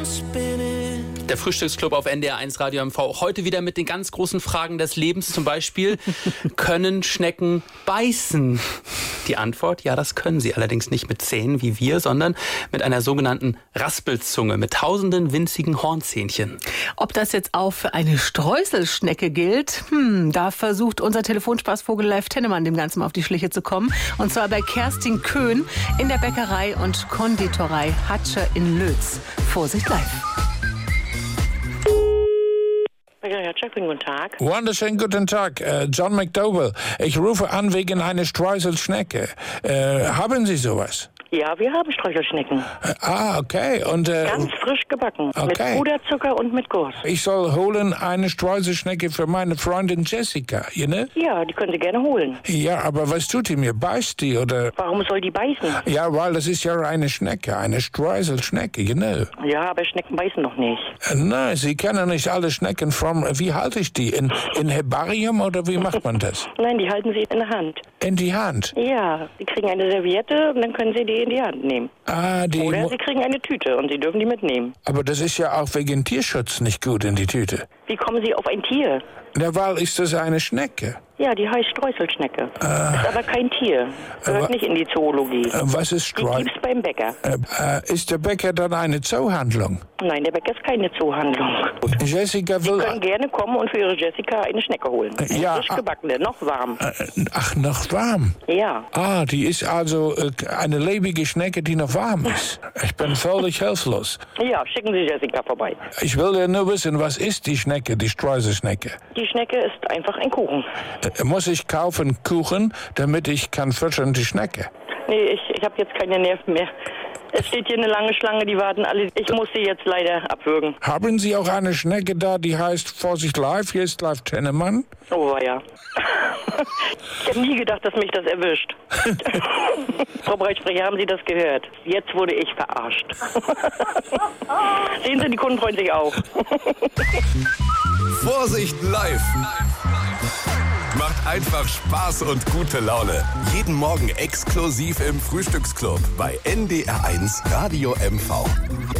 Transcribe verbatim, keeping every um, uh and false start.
Der Frühstücksclub auf N D R eins Radio M V. Heute wieder mit den ganz großen Fragen des Lebens. Zum Beispiel, können Schnecken beißen? Die Antwort, ja, das können sie. Allerdings nicht mit Zähnen wie wir, sondern mit einer sogenannten Raspelzunge mit tausenden winzigen Hornzähnchen. Ob das jetzt auch für eine Streuselschnecke gilt, hm, da versucht unser Telefonspaßvogel Leif Tennemann dem Ganzen mal auf die Schliche zu kommen. Und zwar bei Kerstin Köhn in der Bäckerei und Konditorei Hatsche in Lötz. Vorsicht, Leif. Guten Tag. Wunderschönen guten Tag, äh, John McDowell. Ich rufe an wegen einer Streuselschnecke. Äh, haben Sie sowas? Ja, wir haben Streuselschnecken. Äh, ah, okay. Und, äh, Ganz frisch gebacken. Okay. Mit Puderzucker und mit Guss. Ich soll holen eine Streuselschnecke für meine Freundin Jessica, you know? Ja, die können Sie gerne holen. Ja, aber was tut die mir? Beißt die oder? Warum soll die beißen? Ja, weil das ist ja eine Schnecke, eine Streuselschnecke, you know? Ja, aber Schnecken beißen noch nicht. Äh, nein, Sie kennen nicht alle Schnecken vom... Wie halte ich die? In, in Herbarium oder wie macht man das? Nein, die halten Sie in der Hand. In die Hand? Ja, Sie kriegen eine Serviette und dann können Sie die in die Hand nehmen. Ah, die... Oder Sie kriegen eine Tüte und Sie dürfen die mitnehmen. Aber das ist ja auch wegen Tierschutz nicht gut in die Tüte. Wie kommen Sie auf ein Tier? Ja, weil ist das eine Schnecke. Ja, die heißt Streuselschnecke. Ah. Ist aber kein Tier. Gehört Aber- nicht in die Zoologie. Äh, was ist Die Streusel? gibt's beim Bäcker. Äh, äh, ist der Bäcker dann eine Zoohandlung? Nein, der Bäcker ist keine Zoohandlung. Jessica Sie will... können gerne kommen und für Ihre Jessica eine Schnecke holen. Äh, ja, Frisch ah. gebackene, noch warm. Äh, ach, noch warm? Ja. Ah, die ist also äh, eine lebende Schnecke, die noch warm ist. Ich bin völlig hilflos. Ja, schicken Sie Jessica vorbei. Ich will ja nur wissen, was ist die Schnecke, die Streuselschnecke? Die Schnecke ist einfach ein Kuchen. Äh, muss ich kaufen Kuchen, damit ich kann füttern die Schnecke? Nee, ich, ich habe jetzt keine Nerven mehr. Es steht hier eine lange Schlange, die warten alle. Ich muss sie jetzt leider abwürgen. Haben Sie auch eine Schnecke da, die heißt Vorsicht Live? Hier ist Leif Tennemann. Oh, ja. Ich habe nie gedacht, dass mich das erwischt. Frau Breitsprecher, haben Sie das gehört? Jetzt wurde ich verarscht. Sehen Sie, die Kunden freuen sich auch. Vorsicht live! Macht einfach Spaß und gute Laune. Jeden Morgen exklusiv im Frühstücksclub bei N D R eins Radio M V.